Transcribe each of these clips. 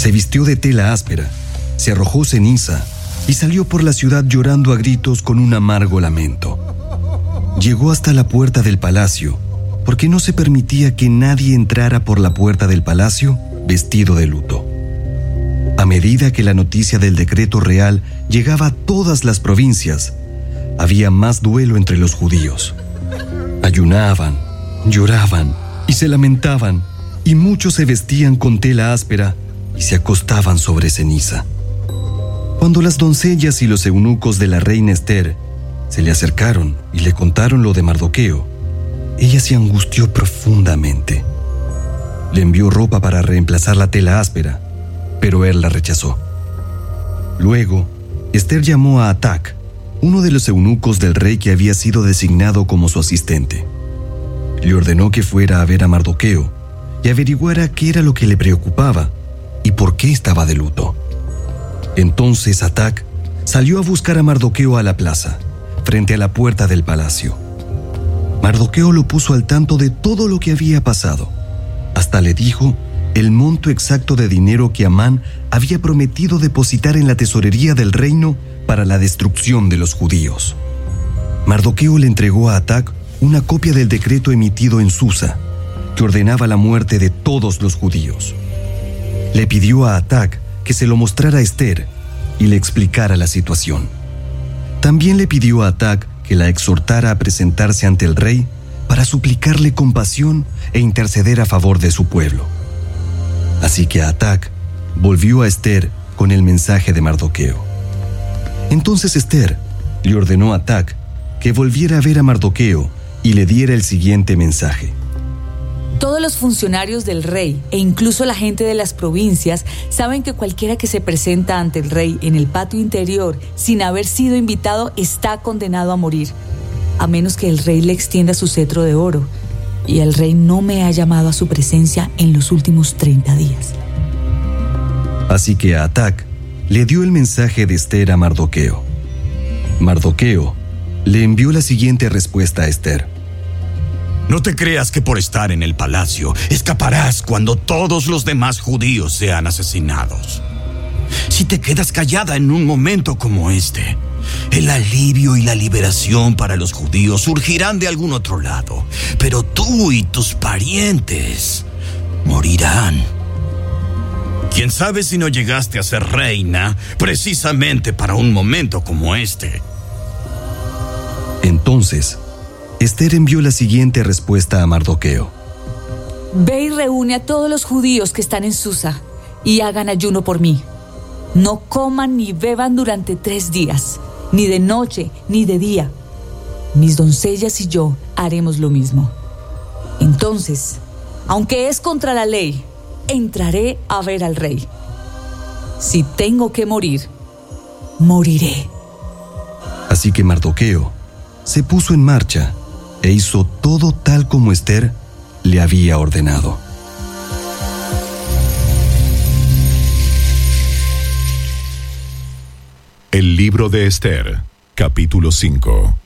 Se vistió de tela áspera, se arrojó ceniza y salió por la ciudad llorando a gritos con un amargo lamento. Llegó hasta la puerta del palacio, porque no se permitía que nadie entrara por la puerta del palacio vestido de luto. A medida que la noticia del decreto real llegaba a todas las provincias, había más duelo entre los judíos. Ayunaban, lloraban y se lamentaban, y muchos se vestían con tela áspera y se acostaban sobre ceniza. Cuando las doncellas y los eunucos de la reina Ester se le acercaron y le contaron lo de Mardoqueo, ella se angustió profundamente. Le envió ropa para reemplazar la tela áspera, pero él la rechazó. Luego, Ester llamó a Atac, uno de los eunucos del rey que había sido designado como su asistente. Le ordenó que fuera a ver a Mardoqueo y averiguara qué era lo que le preocupaba y por qué estaba de luto. Entonces Atac salió a buscar a Mardoqueo a la plaza, frente a la puerta del palacio. Mardoqueo lo puso al tanto de todo lo que había pasado. Hasta le dijo el monto exacto de dinero que Amán había prometido depositar en la tesorería del reino para la destrucción de los judíos. Mardoqueo le entregó a Atac una copia del decreto emitido en Susa, que ordenaba la muerte de todos los judíos. Le pidió a Atac que se lo mostrara a Ester y le explicara la situación. También le pidió a Atac que la exhortara a presentarse ante el rey para suplicarle compasión e interceder a favor de su pueblo. Así que Atac volvió a Ester con el mensaje de Mardoqueo. Entonces Ester le ordenó a Atac que volviera a ver a Mardoqueo y le diera el siguiente mensaje. Todos los funcionarios del rey e incluso la gente de las provincias saben que cualquiera que se presenta ante el rey en el patio interior sin haber sido invitado está condenado a morir, a menos que el rey le extienda su cetro de oro, y el rey no me ha llamado a su presencia en los últimos 30 días. Así que Atac le dio el mensaje de Ester a Mardoqueo. Mardoqueo le envió la siguiente respuesta a Ester. No te creas que por estar en el palacio escaparás cuando todos los demás judíos sean asesinados. Si te quedas callada en un momento como este, el alivio y la liberación para los judíos surgirán de algún otro lado, pero tú y tus parientes morirán. ¿Quién sabe si no llegaste a ser reina precisamente para un momento como este? Entonces, Ester envió la siguiente respuesta a Mardoqueo. Ve y reúne a todos los judíos que están en Susa y hagan ayuno por mí. No coman ni beban durante 3 días, ni de noche ni de día. Mis doncellas y yo haremos lo mismo. Entonces, aunque es contra la ley, entraré a ver al rey. Si tengo que morir, moriré. Así que Mardoqueo se puso en marcha e hizo todo tal como Ester le había ordenado. El libro de Ester, capítulo 5.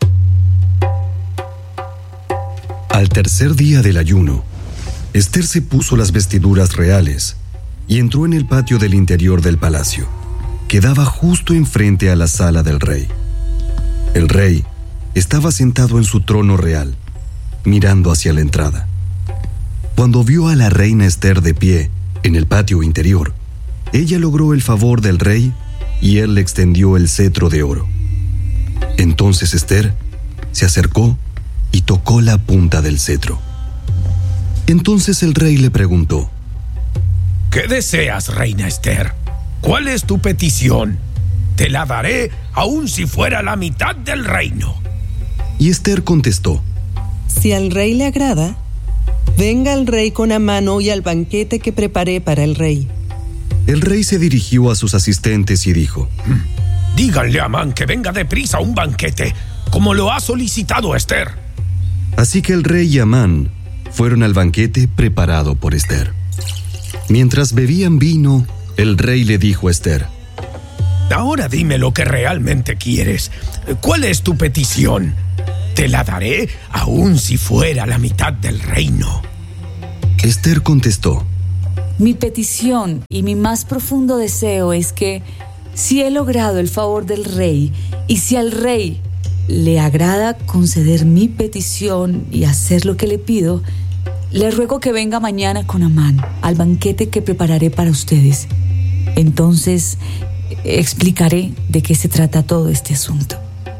Al tercer día del ayuno, Ester se puso las vestiduras reales y entró en el patio del interior del palacio, que daba justo enfrente a la sala del rey. El rey estaba sentado en su trono real, mirando hacia la entrada. Cuando vio a la reina Ester de pie en el patio interior, ella logró el favor del rey y él le extendió el cetro de oro. Entonces Ester se acercó y tocó la punta del cetro. Entonces el rey le preguntó: ¿Qué deseas, reina Ester? ¿Cuál es tu petición? Te la daré aun si fuera la mitad del reino. Y Ester contestó: Si al rey le agrada, venga el rey con Amán hoy al banquete que preparé para el rey. El rey se dirigió a sus asistentes y dijo: Díganle a Amán que venga deprisa a un banquete, como lo ha solicitado Ester. Así que el rey y Amán fueron al banquete preparado por Ester. Mientras bebían vino, el rey le dijo a Ester: Ahora dime lo que realmente quieres. ¿Cuál es tu petición? Te la daré aun si fuera la mitad del reino. Ester contestó: Mi petición y mi más profundo deseo es que, si he logrado el favor del rey y si al rey le agrada conceder mi petición y hacer lo que le pido, le ruego que venga mañana con Amán al banquete que prepararé para ustedes. Entonces explicaré de qué se trata todo este asunto.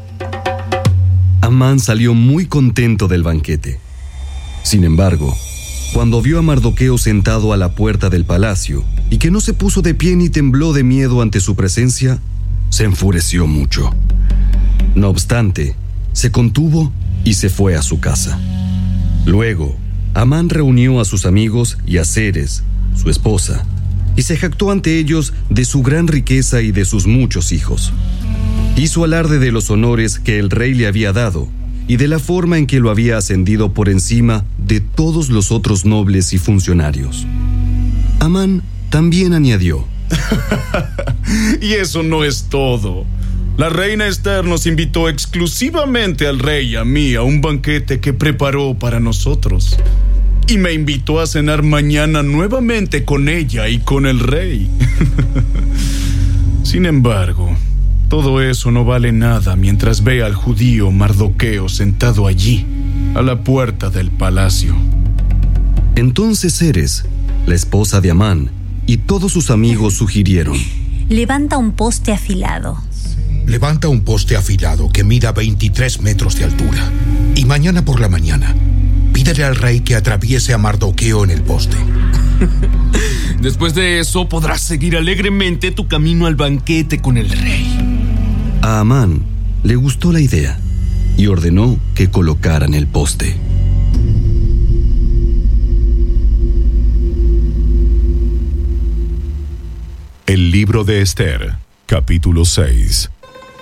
Amán salió muy contento del banquete. Sin embargo, cuando vio a Mardoqueo sentado a la puerta del palacio y que no se puso de pie ni tembló de miedo ante su presencia, se enfureció mucho. No obstante, se contuvo y se fue a su casa. Luego, Amán reunió a sus amigos y a Ceres, su esposa, y se jactó ante ellos de su gran riqueza y de sus muchos hijos. Hizo alarde de los honores que el rey le había dado y de la forma en que lo había ascendido por encima de todos los otros nobles y funcionarios. Amán también añadió: Y eso no es todo. La reina Esther nos invitó exclusivamente al rey y a mí a un banquete que preparó para nosotros. Y me invitó a cenar mañana nuevamente con ella y con el rey. Sin embargo, todo eso no vale nada mientras ve al judío Mardoqueo sentado allí, a la puerta del palacio. Entonces Ceres, la esposa de Amán, y todos sus amigos sugirieron: Levanta un poste afilado. Levanta un poste afilado que mida 23 metros de altura. Y mañana por la mañana, pídele al rey que atraviese a Mardoqueo en el poste. Después de eso, podrás seguir alegremente tu camino al banquete con el rey. A Amán le gustó la idea y ordenó que colocaran el poste. El libro de Esther, capítulo 6.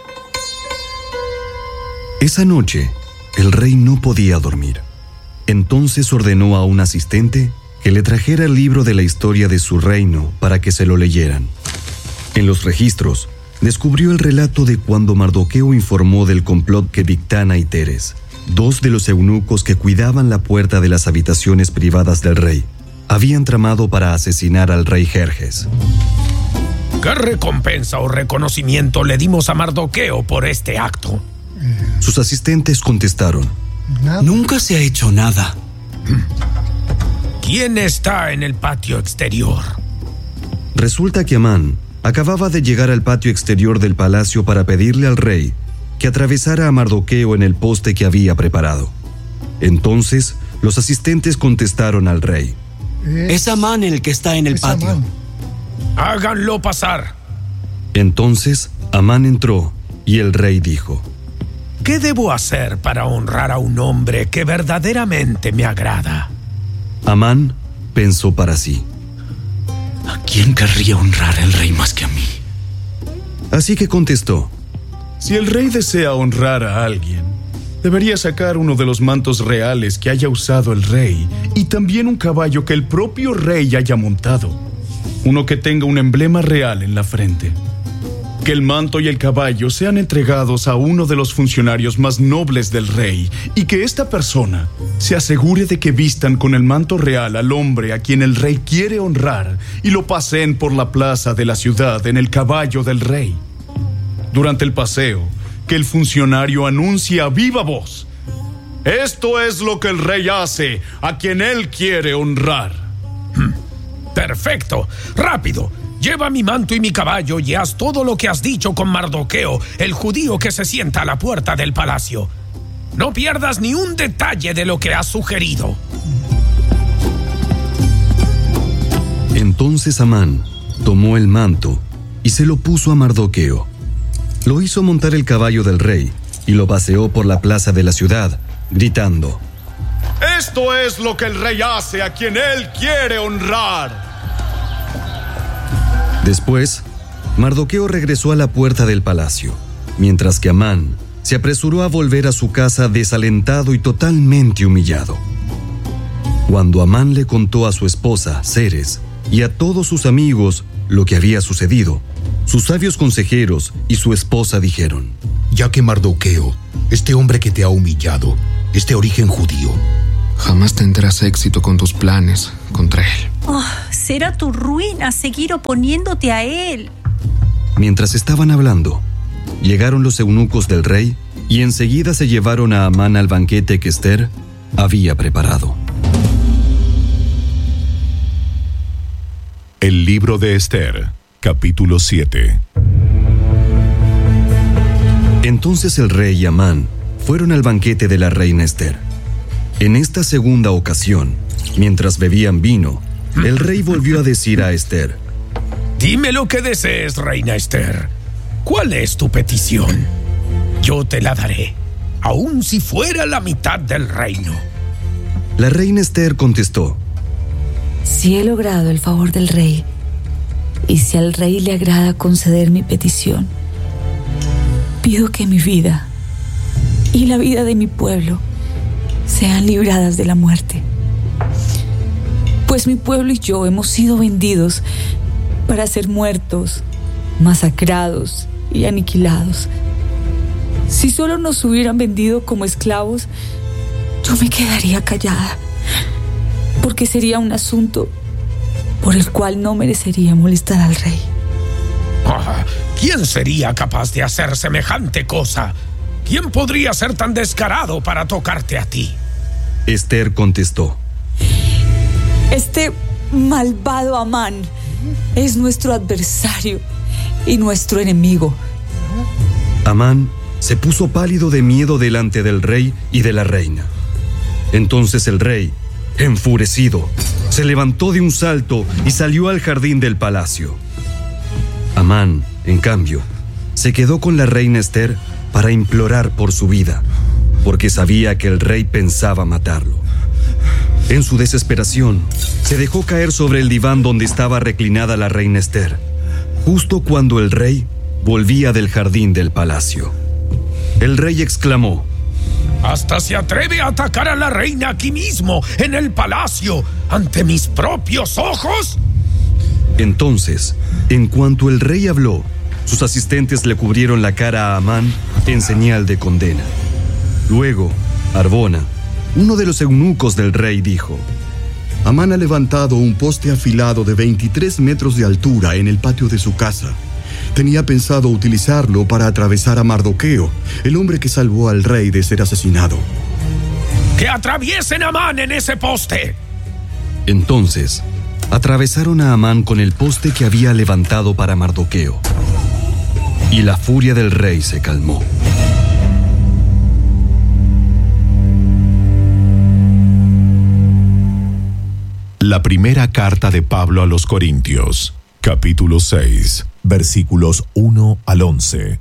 Esa noche, el rey no podía dormir. Entonces ordenó a un asistente que le trajera el libro de la historia de su reino para que se lo leyeran. En los registros, descubrió el relato de cuando Mardoqueo informó del complot que Bigtana y Teres, dos de los eunucos que cuidaban la puerta de las habitaciones privadas del rey, habían tramado para asesinar al rey Jerjes. ¿Qué recompensa o reconocimiento le dimos a Mardoqueo por este acto? Sus asistentes contestaron: Nunca se ha hecho nada. ¿Quién está en el patio exterior? Resulta que Amán acababa de llegar al patio exterior del palacio para pedirle al rey que atravesara a Mardoqueo en el poste que había preparado. Entonces, los asistentes contestaron al rey: Es Amán el que está en el patio. Amán. Háganlo pasar. Entonces, Amán entró y el rey dijo: ¿Qué debo hacer para honrar a un hombre que verdaderamente me agrada? Amán pensó para sí: ¿A quién querría honrar el rey más que a mí? Así que contestó: Si el rey desea honrar a alguien, debería sacar uno de los mantos reales que haya usado el rey y también un caballo que el propio rey haya montado. Uno que tenga un emblema real en la frente. Que el manto y el caballo sean entregados a uno de los funcionarios más nobles del rey y que esta persona se asegure de que vistan con el manto real al hombre a quien el rey quiere honrar y lo paseen por la plaza de la ciudad en el caballo del rey. Durante el paseo, que el funcionario anuncie a viva voz: Esto es lo que el rey hace a quien él quiere honrar. Perfecto. Rápido. Lleva mi manto y mi caballo y haz todo lo que has dicho con Mardoqueo, el judío que se sienta a la puerta del palacio. No pierdas ni un detalle de lo que has sugerido. Entonces Amán tomó el manto y se lo puso a Mardoqueo. Lo hizo montar el caballo del rey y lo paseó por la plaza de la ciudad, gritando: Esto es lo que el rey hace a quien él quiere honrar. Después, Mardoqueo regresó a la puerta del palacio, mientras que Amán se apresuró a volver a su casa desalentado y totalmente humillado. Cuando Amán le contó a su esposa, Ceres, y a todos sus amigos lo que había sucedido, sus sabios consejeros y su esposa dijeron: Ya que Mardoqueo, este hombre que te ha humillado, es de origen judío, jamás tendrás éxito con tus planes contra él. Oh, será tu ruina seguir oponiéndote a él. Mientras estaban hablando, llegaron los eunucos del rey y enseguida se llevaron a Amán al banquete que Ester había preparado. El libro de Ester, capítulo 7. Entonces el rey y Amán fueron al banquete de la reina Ester. En esta segunda ocasión, mientras bebían vino, el rey volvió a decir a Ester: Dime lo que desees, reina Ester. ¿Cuál es tu petición? Yo te la daré, aun si fuera la mitad del reino. La reina Ester contestó: Si he logrado el favor del rey, y si al rey le agrada conceder mi petición, pido que mi vida y la vida de mi pueblo sean libradas de la muerte. Pues mi pueblo y yo hemos sido vendidos para ser muertos, masacrados y aniquilados. Si solo nos hubieran vendido como esclavos, yo me quedaría callada, porque sería un asunto por el cual no merecería molestar al rey. ¿Quién sería capaz de hacer semejante cosa? ¿Quién podría ser tan descarado para tocarte a ti? Ester contestó: Este malvado Amán es nuestro adversario y nuestro enemigo. Amán se puso pálido de miedo delante del rey y de la reina. Entonces el rey, enfurecido, se levantó de un salto y salió al jardín del palacio. Amán, en cambio, se quedó con la reina Ester para implorar por su vida, porque sabía que el rey pensaba matarlo. En su desesperación, se dejó caer sobre el diván donde estaba reclinada la reina Ester, justo cuando el rey volvía del jardín del palacio. El rey exclamó: Hasta se atreve a atacar a la reina aquí mismo, en el palacio, ante mis propios ojos. Entonces, en cuanto el rey habló, sus asistentes le cubrieron la cara a Amán en señal de condena. Luego, Arbona, uno de los eunucos del rey, dijo: Amán ha levantado un poste afilado de 23 metros de altura en el patio de su casa. Tenía pensado utilizarlo para atravesar a Mardoqueo, el hombre que salvó al rey de ser asesinado. ¡Que atraviesen a Amán en ese poste! Entonces, atravesaron a Amán con el poste que había levantado para Mardoqueo, y la furia del rey se calmó. La primera carta de Pablo a los Corintios, capítulo 6, versículos 1 al 11.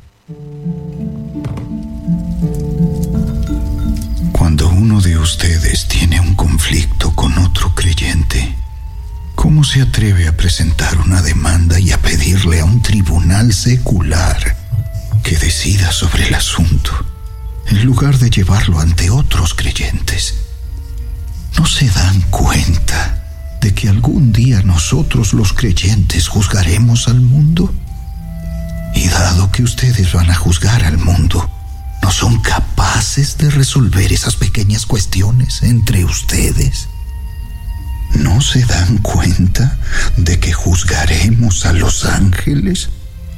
Cuando uno de ustedes tiene un conflicto con otro creyente, ¿cómo se atreve a presentar una demanda y a pedirle a un tribunal secular que decida sobre el asunto, en lugar de llevarlo ante otros creyentes? ¿No se dan cuenta de que algún día nosotros los creyentes juzgaremos al mundo? Y dado que ustedes van a juzgar al mundo, ¿no son capaces de resolver esas pequeñas cuestiones entre ustedes? ¿No se dan cuenta de que juzgaremos a los ángeles?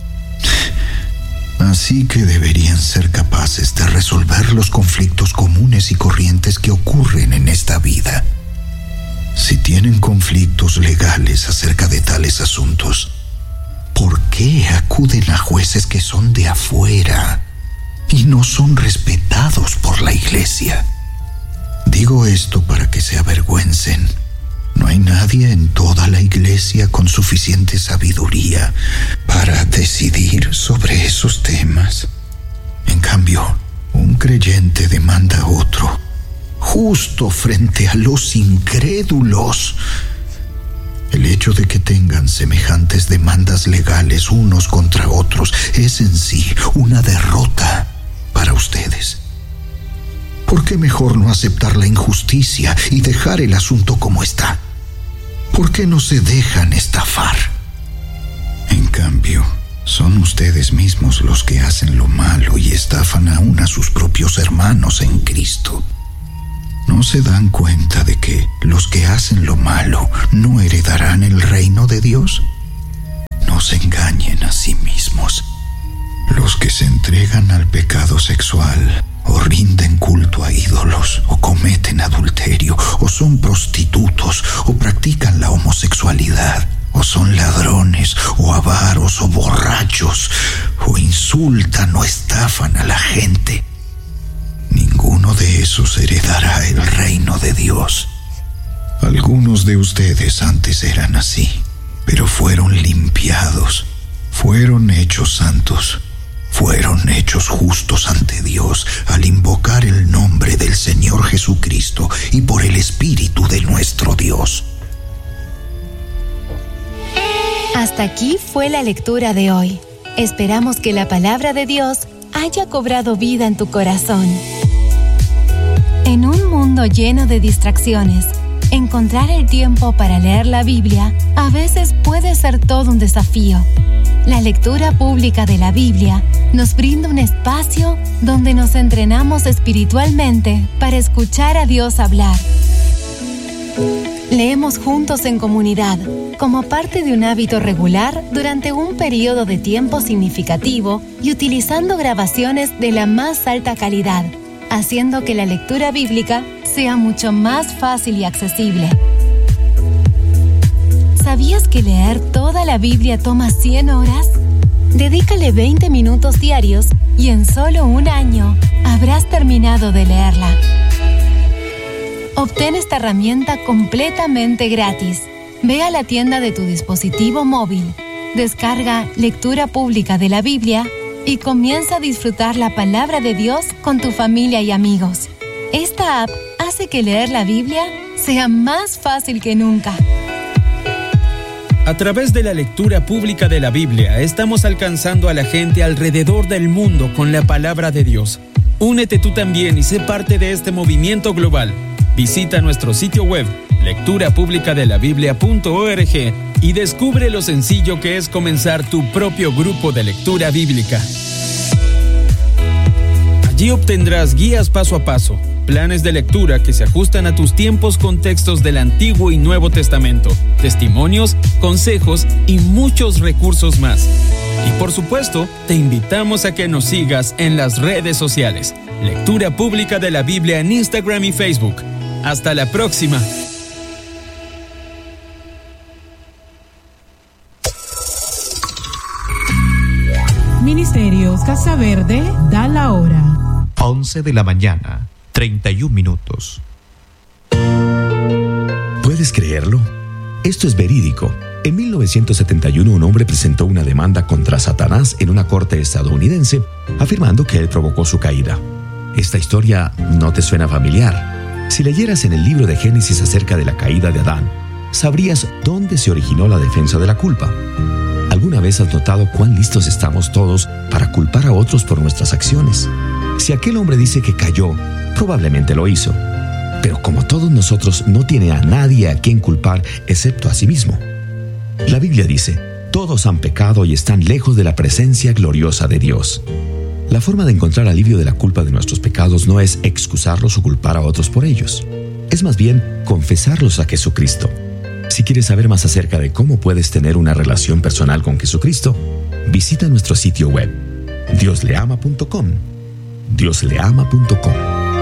Así que deberían ser capaces de resolver los conflictos comunes y corrientes que ocurren en esta vida. Si tienen conflictos legales acerca de tales asuntos, ¿por qué acuden a jueces que son de afuera y no son respetados por la iglesia? Digo esto para que se avergüencen. No hay nadie en toda la iglesia con suficiente sabiduría para decidir sobre esos temas. En cambio, un creyente demanda a otro, justo frente a los incrédulos. El hecho de que tengan semejantes demandas legales unos contra otros es en sí una derrota para ustedes. ¿Por qué mejor no aceptar la injusticia y dejar el asunto como está? ¿Por qué no se dejan estafar? En cambio, son ustedes mismos los que hacen lo malo y estafan aún a sus propios hermanos en Cristo. ¿No se dan cuenta de que los que hacen lo malo no heredarán el reino de Dios? No se engañen a sí mismos. Los que se entregan al pecado sexual, o rinden culto a ídolos, o cometen adulterio, o son prostitutos, o practican la homosexualidad, o son ladrones, o avaros, o borrachos, o insultan o estafan a la gente, ninguno de esos heredará el reino de Dios. Algunos de ustedes antes eran así, pero fueron limpiados, fueron hechos santos, fueron hechos justos ante Dios al invocar el nombre del Señor Jesucristo y por el Espíritu de nuestro Dios. Hasta aquí fue la lectura de hoy. Esperamos que la palabra de Dios haya cobrado vida en tu corazón. En un mundo lleno de distracciones, encontrar el tiempo para leer la Biblia a veces puede ser todo un desafío. La lectura pública de la Biblia nos brinda un espacio donde nos entrenamos espiritualmente para escuchar a Dios hablar. Leemos juntos en comunidad, como parte de un hábito regular durante un periodo de tiempo significativo y utilizando grabaciones de la más alta calidad, haciendo que la lectura bíblica sea mucho más fácil y accesible. ¿Sabías que leer toda la Biblia toma 100 horas? Dedícale 20 minutos diarios y en solo un año habrás terminado de leerla. Obtén esta herramienta completamente gratis. Ve a la tienda de tu dispositivo móvil, descarga Lectura Pública de la Biblia y comienza a disfrutar la palabra de Dios con tu familia y amigos. Esta app hace que leer la Biblia sea más fácil que nunca. A través de la lectura pública de la Biblia, estamos alcanzando a la gente alrededor del mundo con la palabra de Dios. Únete tú también y sé parte de este movimiento global. Visita nuestro sitio web, lecturapublicadelabiblia.org, y descubre lo sencillo que es comenzar tu propio grupo de lectura bíblica. Allí obtendrás guías paso a paso, planes de lectura que se ajustan a tus tiempos con textos del Antiguo y Nuevo Testamento, testimonios, consejos y muchos recursos más. Y por supuesto, te invitamos a que nos sigas en las redes sociales. Lectura Pública de la Biblia en Instagram y Facebook. Hasta la próxima. Ministerios Casa Verde da la hora. 11 de la mañana, 31 minutos. ¿Puedes creerlo? Esto es verídico. En 1971, un hombre presentó una demanda contra Satanás en una corte estadounidense, afirmando que él provocó su caída. Esta historia no te suena familiar. Si leyeras en el libro de Génesis acerca de la caída de Adán, sabrías dónde se originó la defensa de la culpa. ¿Alguna vez has notado cuán listos estamos todos para culpar a otros por nuestras acciones? Si aquel hombre dice que cayó, probablemente lo hizo. Pero como todos nosotros, no tiene a nadie a quien culpar excepto a sí mismo. La Biblia dice, todos han pecado y están lejos de la presencia gloriosa de Dios. La forma de encontrar alivio de la culpa de nuestros pecados no es excusarlos o culpar a otros por ellos. Es más bien confesarlos a Jesucristo. Si quieres saber más acerca de cómo puedes tener una relación personal con Jesucristo, visita nuestro sitio web, diosleama.com. diosleama.com.